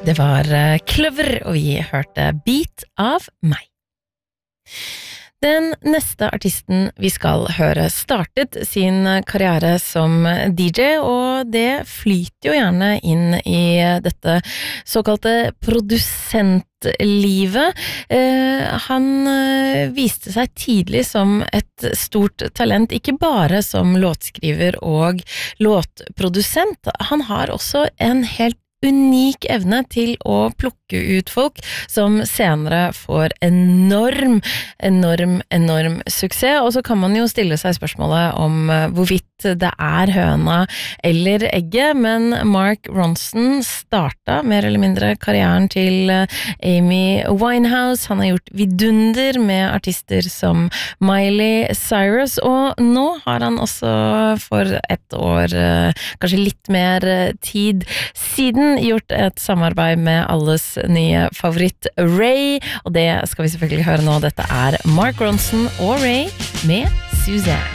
Det var Clover, og vi hørte Beat av meg. Den neste artisten vi skal høre startet sin karriere som DJ, og det flyter jo gjerne inn i dette såkalte produsentlivet. Han viste seg tidlig som et stort talent, ikke bare som låtskriver og låtprodusent. Han har også en helt unik evne til å plukke ut folk som senere får enorm suksess, og så kan man jo stille seg spørsmålet om hvorvidt det høna eller egget, men Mark Ronson startet mer eller mindre karrieren til Amy Winehouse. Han har gjort vidunder med artister som Miley Cyrus, og nå har han også for et år, kanskje litt mer tid siden, gjort et samarbeid med alles nye favoritt Ray, og det skal vi selvfølgelig høre nå. Dette Mark Ronson og Ray med Suzanne.